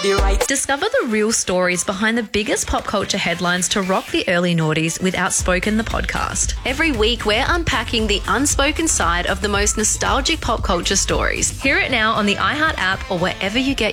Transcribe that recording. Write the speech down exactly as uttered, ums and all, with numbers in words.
the right. Discover the real stories behind the biggest pop culture headlines to rock the early noughties with Outspoken the podcast. Every week, we're unpacking the unspoken side of the most nostalgic pop culture stories. Hear it now on the iHeart app or wherever you get